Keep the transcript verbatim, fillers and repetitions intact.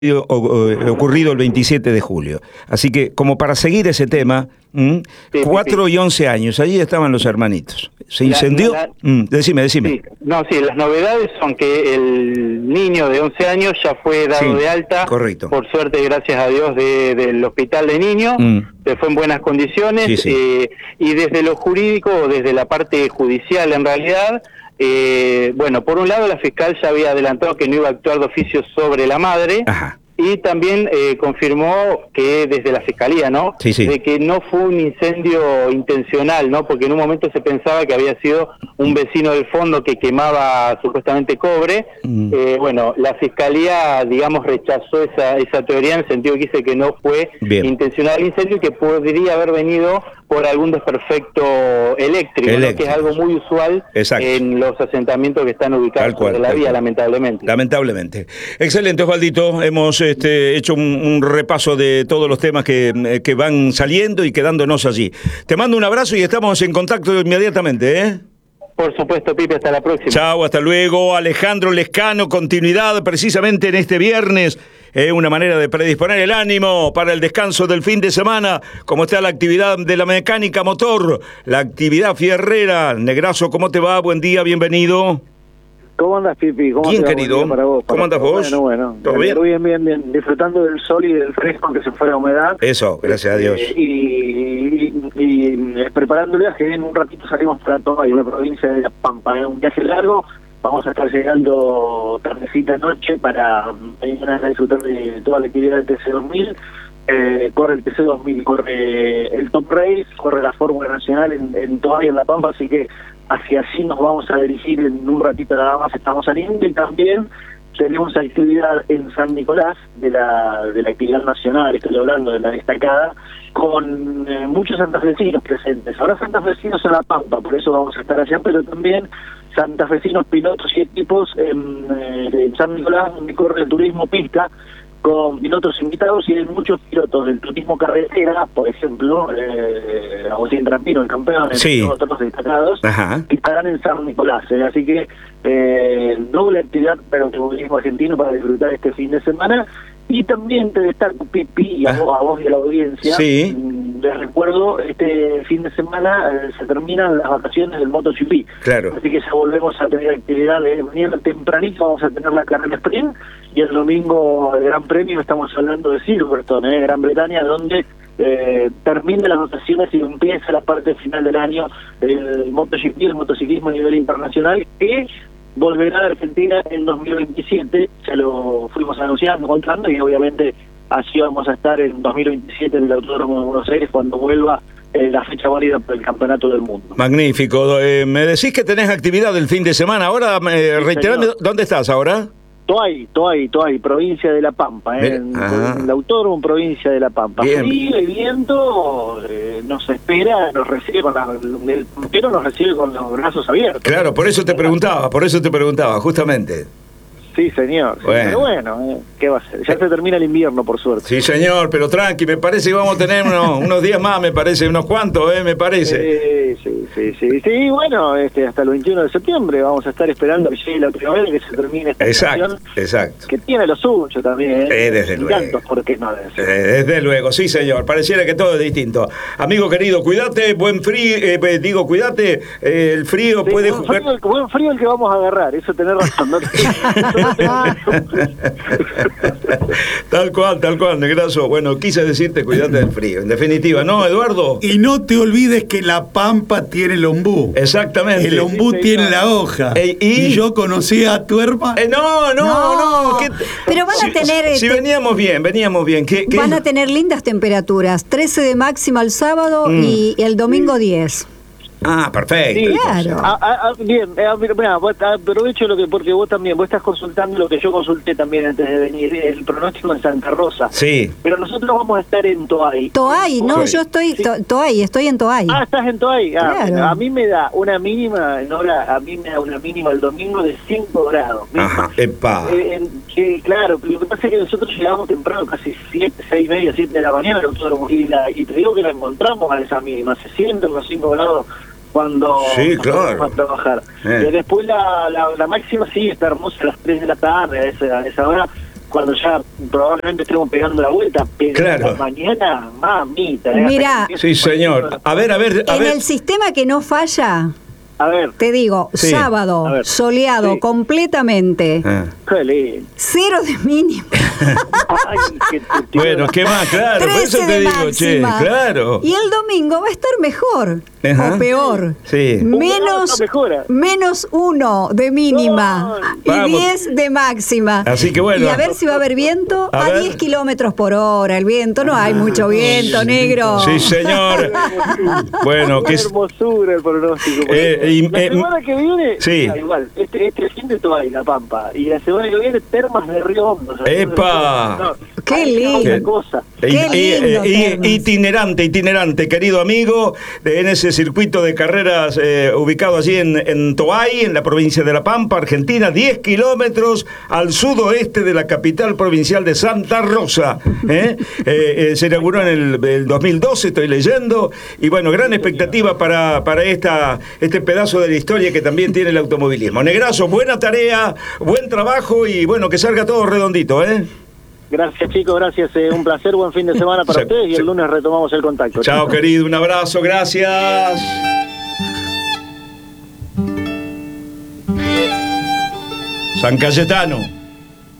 ocurrido el veintisiete de julio. Así que, como para seguir ese tema, ¿m? Sí, cuatro sí, sí. y once años, allí estaban los hermanitos. ¿Se incendió? La, la, mm, decime, decime. Sí. No, sí, las novedades son que el niño de once años ya fue dado Sí, de alta, correcto. por suerte, gracias a Dios, de, del hospital de niños, Mm. se fue en buenas condiciones, Sí, sí. Eh, y desde lo jurídico, o desde la parte judicial en realidad, eh, bueno, por un lado la fiscal ya había adelantado que no iba a actuar de oficio sobre la madre. Ajá. Y también eh, confirmó que desde la Fiscalía, ¿no? Sí, sí. De que no fue un incendio intencional, ¿no? Porque en un momento se pensaba que había sido un vecino del fondo que quemaba supuestamente cobre. Mm. Eh, bueno, la Fiscalía, digamos, rechazó esa, esa teoría en el sentido que dice que no fue Bien. intencional el incendio y que podría haber venido por algún desperfecto eléctrico, Eléctrico. ¿no? Que es algo muy usual Exacto. en los asentamientos que están ubicados sobre la vía, cual. lamentablemente. Lamentablemente. Excelente, Osvaldito. Hemos este, hecho un, un repaso de todos los temas que, que van saliendo y quedándonos allí. Te mando un abrazo y estamos en contacto inmediatamente, ¿eh? Por supuesto, Pipe, hasta la próxima. Chao, hasta luego. Alejandro Lescano, continuidad precisamente en este viernes. Es eh, una manera de predisponer el ánimo para el descanso del fin de semana, como está la actividad de la mecánica motor, la actividad fierrera. Negrazo, ¿cómo te va? Buen día, bienvenido. ¿Cómo andas, Pipi? ¿Cómo Bien, te va? querido. Para vos, para ¿Cómo andas vos? Bueno, bueno. ¿Todo bien? Bien, bien, bien. Disfrutando del sol y del fresco que se fue la humedad. Eso, gracias a Dios. Eh, y, y, y, y preparando el viaje, en un ratito salimos para Toay, una provincia de La Pampa. Es un viaje largo. Vamos a estar llegando tardecita noche para mañana disfrutar de toda la actividad del T C dos mil. Eh, corre el T C dos mil, corre el Top Race, corre la Fórmula Nacional en, en Toay, en La Pampa, así que hacia así nos vamos a dirigir en un ratito nada más, estamos saliendo. Y también tenemos actividad en San Nicolás, de la de la actividad nacional, estoy hablando de la destacada, con eh, muchos santafesinos presentes. Ahora santafesinos en La Pampa, por eso vamos a estar allá, pero también santafesinos pilotos y equipos en, eh, en San Nicolás, donde corre el turismo pista, con pilotos invitados, y hay muchos pilotos del turismo carretera, por ejemplo, eh, Agustín Trampino, el campeón, sí. entre otros destacados, Ajá. que estarán en San Nicolás. Eh, así que eh, doble actividad para el turismo argentino para disfrutar este fin de semana. Y también te destaco, Pipi, y a, ah. vos, a vos y a la audiencia, sí. les recuerdo, este fin de semana eh, se terminan las vacaciones del MotoGP. Claro. Así que ya volvemos a tener actividad de mañana tempranito, vamos a tener la carrera sprint, y el domingo el Gran Premio, estamos hablando de Silverstone, eh, Gran Bretaña, donde eh, termina las vacaciones y empieza la parte final del año del MotoGP, el motociclismo a nivel internacional, que volverá a Argentina en dos mil veintisiete, ya lo fuimos anunciando, contando, y obviamente así vamos a estar en dos mil veintisiete en el Autódromo de Buenos Aires cuando vuelva eh, la fecha válida para el Campeonato del Mundo. Magnífico. Eh, me decís que tenés actividad el fin de semana. Ahora, eh, sí, reiterame, ¿dónde estás ahora? Toay, Toay, Toay, provincia de La Pampa, ¿eh? en, en el Autódromo, provincia de La Pampa. Frío y viento eh, nos espera, nos recibe con la, el puntero nos recibe con los brazos abiertos. Claro, por eso te preguntaba, por eso te preguntaba, justamente. Sí, señor. Sí, bueno, pero bueno, eh, ¿qué va a ser? Ya se termina el invierno, por suerte. Sí, señor, pero tranqui, me parece que vamos a tener unos, unos días más, me parece, unos cuantos, eh, me parece. Sí, sí, sí, sí. Sí, bueno, este, hasta el veintiuno de septiembre vamos a estar esperando que llegue la primavera, que se termine esta Exacto, exacto. Que tiene lo suyo también, ¿eh? Eh, desde luego. Tantos, ¿por qué no? Eh, desde luego, sí, señor. Pareciera que todo es distinto. Amigo querido, cuídate, buen frío, eh, digo, cuídate, eh, el frío sí, puede buen jugar. Frío, buen frío el que vamos a agarrar, eso tenés razón. ¿No? Tal cual, tal cual, Negrazo. Bueno, quise decirte, cuídate del frío, en definitiva, ¿no, Eduardo? Y no te olvides que La Pampa tiene el ombú. Exactamente. El ombú sí, tiene sí, la hoja. Eh, y... y yo conocí a tu hermano. Eh, no, no, no. no ¿qué... Pero van a si, tener... Si te... veníamos bien, veníamos bien. ¿Qué, qué... Van a tener lindas temperaturas. trece de máxima el sábado mm. y el domingo diez. Ah, perfecto. Sí, claro. Ah, ah, bien, eh, mira, aprovecho lo que, porque vos también, vos estás consultando lo que yo consulté también antes de venir, el pronóstico en Santa Rosa. Sí. Pero nosotros vamos a estar en Toay. Toay, no, sí. yo estoy, sí. to, Toay, estoy en Toay. Ah, estás en Toay. Ah, claro. bueno, a mí me da una mínima, Nora, a mí me da una mínima el domingo de cinco grados. Ajá, epa. Eh, en, que, claro, lo que pasa es que nosotros llegamos temprano, casi siete, seis y media, siete de la mañana al autódromo, y, la, y te digo que la encontramos a esa mínima, se sienten los cinco grados cuando sí, claro. vamos a trabajar. Eh. Y después la, la, la máxima sí está hermosa a las tres de la tarde, a esa, a esa hora, cuando ya probablemente estemos pegando la vuelta, pero Claro. mañana, mamita. ¿eh? Mirá. Sí, señor. A ver, a ver, a En ver. el sistema que no falla, A ver, te digo, Sí. sábado, A ver. soleado Sí. completamente, Ah. qué lindo. cero de mínima, Ay, qué te- Bueno, ¿qué más? Claro, por eso trece te de digo, che, máxima. claro. Y el domingo va a estar mejor Ajá. o peor. Sí. Menos, No mejora. menos uno de mínima Ay. y Vamos. diez de máxima. Así que bueno. Y a ver si va a haber viento A a, ver. diez kilómetros por hora. El viento, no hay mucho viento, negro. Sí, señor. Bueno, que Qué es. hermosura el pronóstico. Eh, y- la eh, semana que viene, sí. da igual, este, este fin de Toay, La Pampa, y la semana que viene Termas de Río Hondo. o sea, ¡Epa! no, ¡Qué hay lindo! otra cosa. Y- Qué y- lindo, y- Termas. itinerante, itinerante, querido amigo, de- en ese circuito de carreras eh, ubicado allí en, en Toay, en la provincia de La Pampa, Argentina, diez kilómetros al sudoeste de la capital provincial de Santa Rosa. ¿eh? Eh, eh, se inauguró en el, el dos mil doce, estoy leyendo, y bueno, gran expectativa para, para esta, este pedazo de la historia que también tiene el automovilismo. Negrazo, buena tarea, buen trabajo y bueno, que salga todo redondito, ¿eh? Gracias, chicos, gracias. eh, un placer, buen fin de semana para Se- ustedes y se- el lunes retomamos el contacto. Chao, querido, un abrazo, gracias. San Cayetano.